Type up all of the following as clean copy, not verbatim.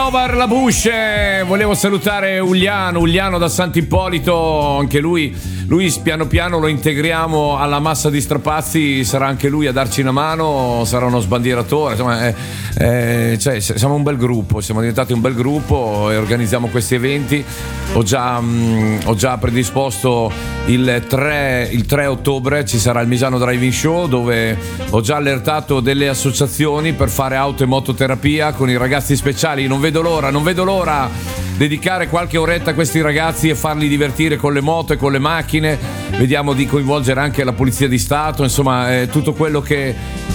Novar la Busce. Volevo salutare Uliano da Sant'Ippolito, anche lui piano piano lo integriamo alla massa di Strapazzi, sarà anche lui a darci una mano, sarà uno sbandieratore, insomma cioè, siamo un bel gruppo, siamo diventati un bel gruppo e organizziamo questi eventi. Ho già predisposto il 3 ottobre ci sarà il Misano Driving Show, dove ho già allertato delle associazioni per fare auto e mototerapia con i ragazzi speciali. Non vedo l'ora dedicare qualche oretta a questi ragazzi e farli divertire con le moto e con le macchine. Vediamo di coinvolgere anche la Polizia di Stato, insomma tutto quello che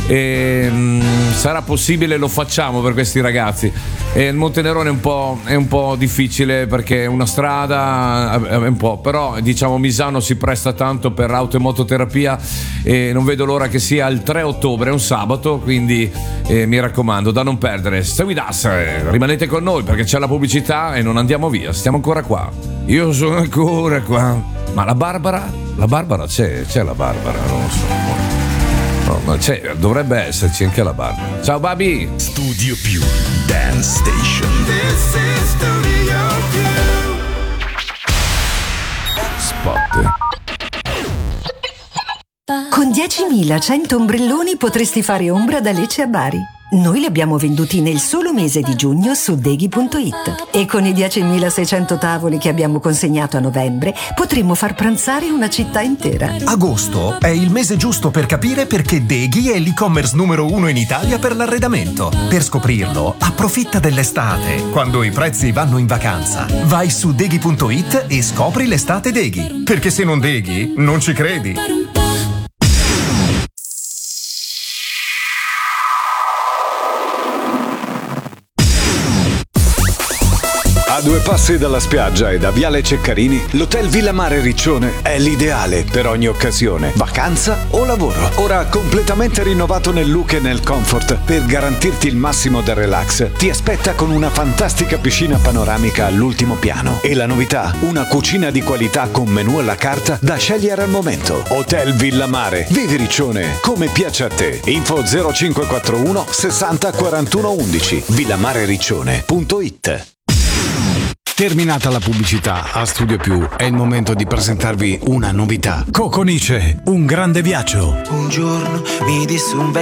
sarà possibile lo facciamo per questi ragazzi. E il Montenerone è un po' difficile perché è una strada, è un po', però diciamo Misano si presta tanto per auto e mototerapia e non vedo l'ora che sia il 3 ottobre, è un sabato, quindi mi raccomando, da non perdere. Stay with us, rimanete con noi perché c'è la pubblicità e non andiamo via, stiamo ancora qua. Io sono ancora qua. Ma la Barbara c'è la Barbara, non lo so. No, ma dovrebbe esserci anche la Barbara. Ciao Babi. Studio Più Dance Station. This is Studio Più. Spot. Con 10.100 ombrelloni potresti fare ombra da Lecce a Bari. Noi li abbiamo venduti nel solo mese di giugno su Deghi.it e con i 10.600 tavoli che abbiamo consegnato a novembre potremmo far pranzare una città intera. Agosto è il mese giusto per capire perché Deghi è l'e-commerce numero 1 in Italia per l'arredamento. Per scoprirlo, approfitta dell'estate, quando i prezzi vanno in vacanza. Vai su Deghi.it e scopri l'estate Deghi. Perché se non Deghi, non ci credi. A 2 passi dalla spiaggia e da Viale Ceccarini, l'Hotel Villa Mare Riccione è l'ideale per ogni occasione, vacanza o lavoro. Ora completamente rinnovato nel look e nel comfort per garantirti il massimo del relax. Ti aspetta con una fantastica piscina panoramica all'ultimo piano e la novità, una cucina di qualità con menù alla carta da scegliere al momento. Hotel Villa Mare, vivi Riccione come piace a te. Info 0541 60 41 11 villamarericcione.it. Terminata la pubblicità a Studio Più, è il momento di presentarvi una novità. Coconice, un grande viaggio. Un giorno mi disse un vecchio